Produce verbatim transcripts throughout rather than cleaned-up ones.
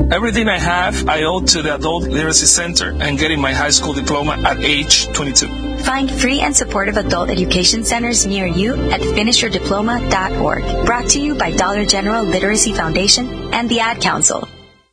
Everything I have, I owe to the Adult Literacy Center and getting my high school diploma at age twenty-two. Find free and supportive adult education centers near you at finish your diploma dot org. Brought to you by Dollar General Literacy Foundation and the Ad Council.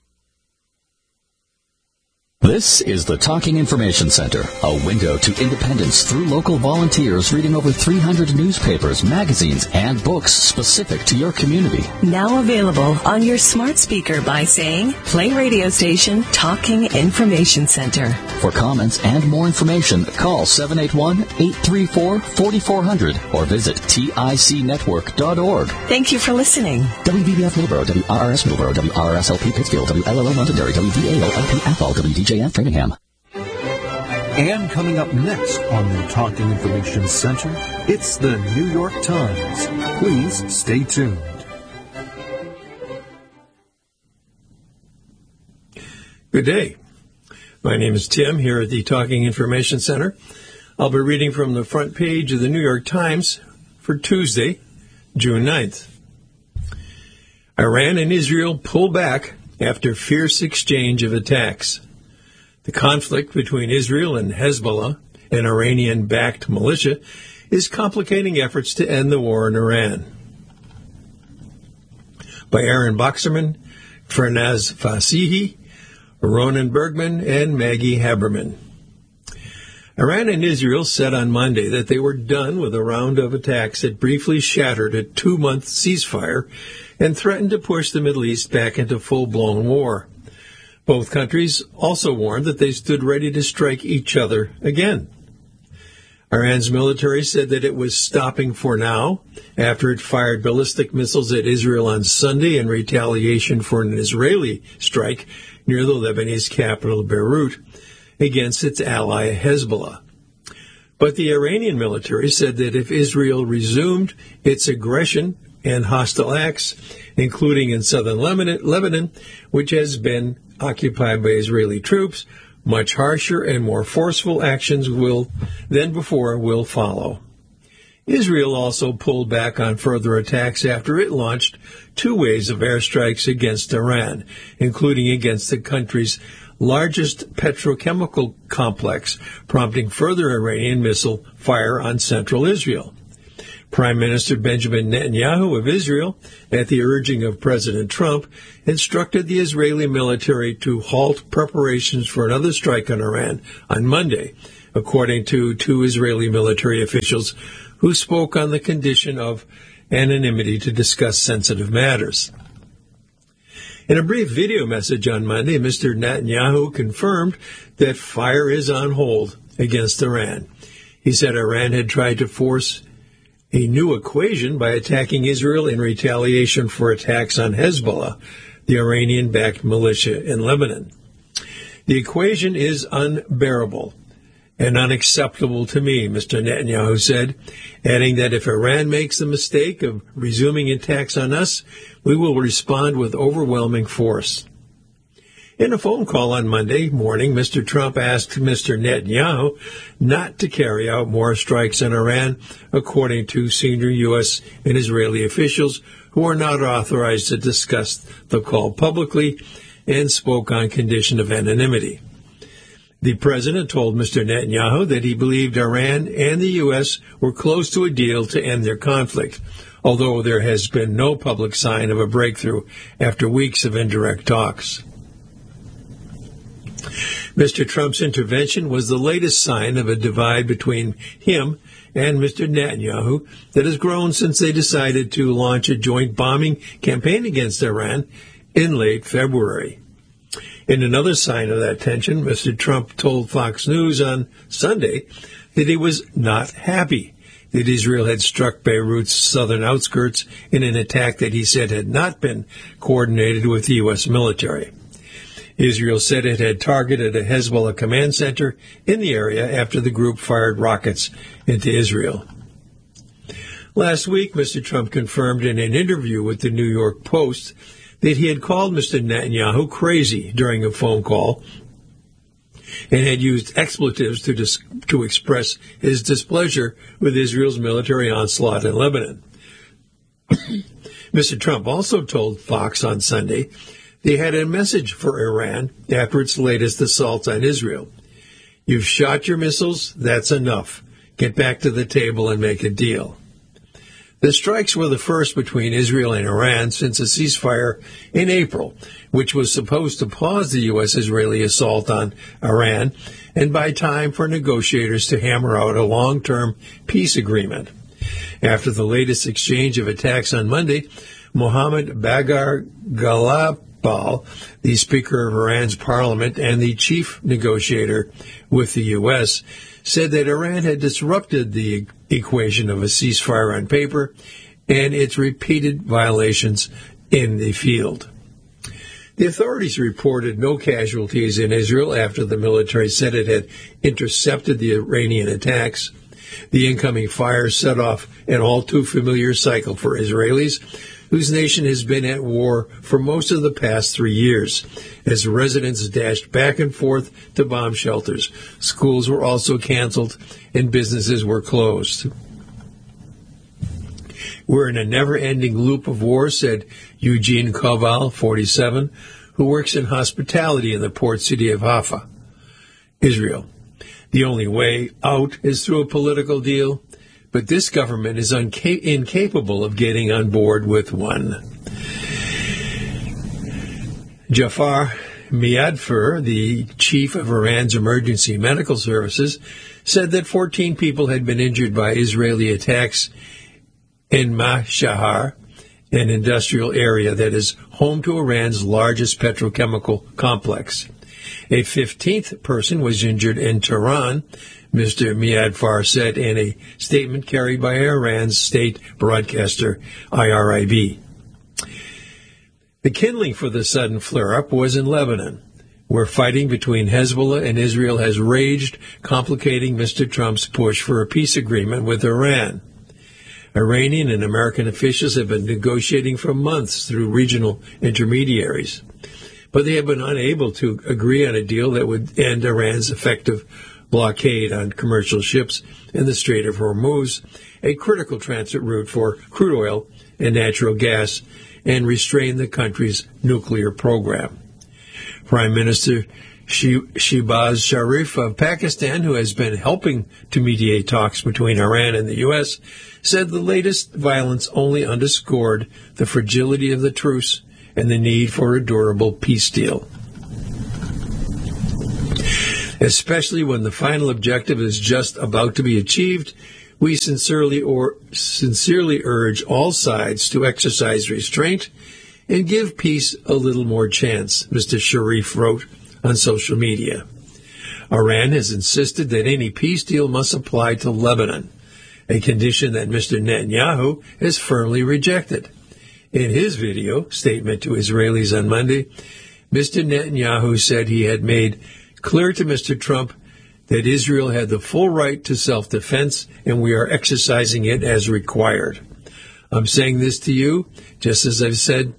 This is the Talking Information Center, a window to independence through local volunteers reading over three hundred newspapers, magazines, and books specific to your community. Now available on your smart speaker by saying, play radio station Talking Information Center. For comments and more information, call seven eight one, eight three four, four four zero zero or visit tic network dot org. Thank you for listening. W B B F Millboro, W R R S Millboro, W R R S L P Pittsfield, W L L O Londonderry, W D A O L P Athol, W D J F Framingham. And coming up next on the Talking Information Center, it's the New York Times. Please stay tuned. Good day. My name is Tim here at the Talking Information Center. I'll be reading from the front page of the New York Times for Tuesday, June ninth. Iran and Israel pull back after fierce exchange of attacks. The conflict between Israel and Hezbollah, an Iranian-backed militia, is complicating efforts to end the war in Iran. By Aaron Boxerman, Fernaz Fasihi, Ronan Bergman, and Maggie Haberman. Iran and Israel said on Monday that they were done with a round of attacks that briefly shattered a two-month ceasefire and threatened to push the Middle East back into full-blown war. Both countries also warned that they stood ready to strike each other again. Iran's military said that it was stopping for now after it fired ballistic missiles at Israel on Sunday in retaliation for an Israeli strike near the Lebanese capital Beirut against its ally Hezbollah. But the Iranian military said that if Israel resumed its aggression and hostile acts, including in southern Lebanon, Lebanon, which has been occupied by Israeli troops, much harsher and more forceful actions will than before will follow. Israel also pulled back on further attacks after it launched two waves of airstrikes against Iran, including against the country's largest petrochemical complex, prompting further Iranian missile fire on central Israel. Prime Minister Benjamin Netanyahu of Israel, at the urging of President Trump, instructed the Israeli military to halt preparations for another strike on Iran on Monday, according to two Israeli military officials who spoke on the condition of anonymity to discuss sensitive matters. In a brief video message on Monday, Mister Netanyahu confirmed that fire is on hold against Iran. He said Iran had tried to force a new equation by attacking Israel in retaliation for attacks on Hezbollah, the Iranian-backed militia in Lebanon. The equation is unbearable and unacceptable to me, Mister Netanyahu said, adding that if Iran makes the mistake of resuming attacks on us, we will respond with overwhelming force. In a phone call on Monday morning, Mister Trump asked Mister Netanyahu not to carry out more strikes on Iran, according to senior U S and Israeli officials who are not authorized to discuss the call publicly and spoke on condition of anonymity. The president told Mister Netanyahu that he believed Iran and the U S were close to a deal to end their conflict, although there has been no public sign of a breakthrough after weeks of indirect talks. Mister Trump's intervention was the latest sign of a divide between him and Mister Netanyahu that has grown since they decided to launch a joint bombing campaign against Iran in late February. In another sign of that tension, Mister Trump told Fox News on Sunday that he was not happy that Israel had struck Beirut's southern outskirts in an attack that he said had not been coordinated with the U S military. Israel said it had targeted a Hezbollah command center in the area after the group fired rockets into Israel. Last week, Mister Trump confirmed in an interview with the New York Post that he had called Mister Netanyahu crazy during a phone call and had used expletives to dis- to express his displeasure with Israel's military onslaught in Lebanon. Mister Trump also told Fox on Sunday They had a message for Iran after its latest assault on Israel. You've shot your missiles, that's enough. Get back to the table and make a deal. The strikes were the first between Israel and Iran since a ceasefire in April, which was supposed to pause the U S-Israeli assault on Iran and buy time for negotiators to hammer out a long-term peace agreement. After the latest exchange of attacks on Monday, Mohammad Bagher Ghalibaf, the Speaker of Iran's parliament and the chief negotiator with the U S, said that Iran had disrupted the equation of a ceasefire on paper and its repeated violations in the field. The authorities reported no casualties in Israel after the military said it had intercepted the Iranian attacks. The incoming fire set off an all-too-familiar cycle for Israelis, whose nation has been at war for most of the past three years, as residents dashed back and forth to bomb shelters. Schools were also canceled, and businesses were closed. We're in a never-ending loop of war, said Eugene Koval, forty-seven, who works in hospitality in the port city of Haifa, Israel. The only way out is through a political deal, but this government is unca- incapable of getting on board with one. Jafar Miadfur, the chief of Iran's emergency medical services, said that fourteen people had been injured by Israeli attacks in Mashahar, an industrial area that is home to Iran's largest petrochemical complex. A fifteenth person was injured in Tehran, Mister Miadfar said in a statement carried by Iran's state broadcaster, I R I B. The kindling for the sudden flare-up was in Lebanon, where fighting between Hezbollah and Israel has raged, complicating Mister Trump's push for a peace agreement with Iran. Iranian and American officials have been negotiating for months through regional intermediaries, but they have been unable to agree on a deal that would end Iran's effective blockade on commercial ships in the Strait of Hormuz, a critical transit route for crude oil and natural gas, and restrain the country's nuclear program. Prime Minister Shehbaz Sharif of Pakistan, who has been helping to mediate talks between Iran and the U S, said the latest violence only underscored the fragility of the truce and the need for a durable peace deal. Especially when the final objective is just about to be achieved, we sincerely or sincerely urge all sides to exercise restraint and give peace a little more chance, Mister Sharif wrote on social media. Iran has insisted that any peace deal must apply to Lebanon, a condition that Mister Netanyahu has firmly rejected. In his video statement to Israelis on Monday, Mister Netanyahu said he had made clear to Mister Trump that Israel had the full right to self-defense and we are exercising it as required. I'm saying this to you, just as I've said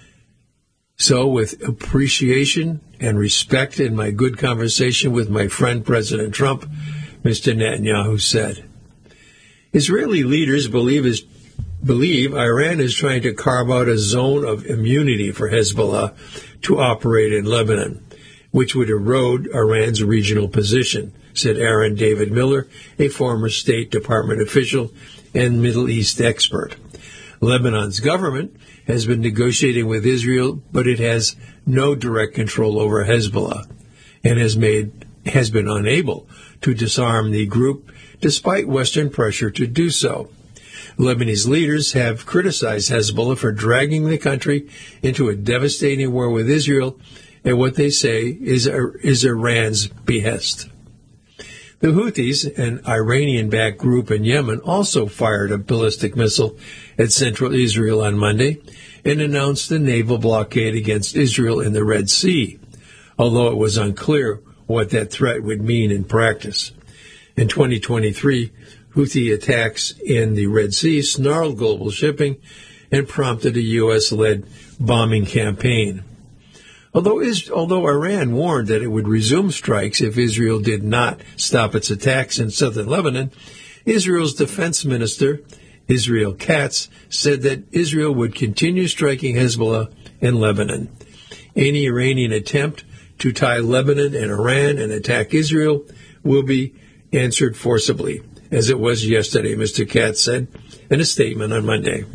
so with appreciation and respect in my good conversation with my friend President Trump, Mister Netanyahu said. Israeli leaders believe, is, believe Iran is trying to carve out a zone of immunity for Hezbollah to operate in Lebanon, which would erode Iran's regional position, said Aaron David Miller, a former State Department official and Middle East expert. Lebanon's government has been negotiating with Israel, but it has no direct control over Hezbollah and has made has been unable to disarm the group despite Western pressure to do so. Lebanese leaders have criticized Hezbollah for dragging the country into a devastating war with Israel at what they say is, is Iran's behest. The Houthis, an Iranian-backed group in Yemen, also fired a ballistic missile at central Israel on Monday and announced a naval blockade against Israel in the Red Sea, although it was unclear what that threat would mean in practice. In twenty twenty-three, Houthi attacks in the Red Sea snarled global shipping and prompted a U S-led bombing campaign. Although, although Iran warned that it would resume strikes if Israel did not stop its attacks in southern Lebanon, Israel's defense minister, Israel Katz, said that Israel would continue striking Hezbollah in Lebanon. Any Iranian attempt to tie Lebanon and Iran and attack Israel will be answered forcibly, as it was yesterday, Mister Katz said in a statement on Monday.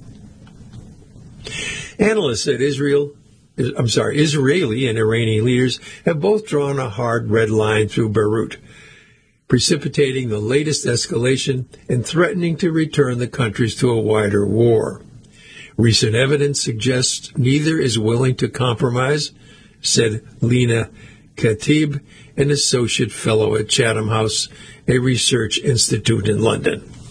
Analysts said Israel, I'm sorry, Israeli and Iranian leaders have both drawn a hard red line through Beirut, precipitating the latest escalation and threatening to return the countries to a wider war. Recent evidence suggests neither is willing to compromise, said Lena Khatib, an associate fellow at Chatham House, a research institute in London.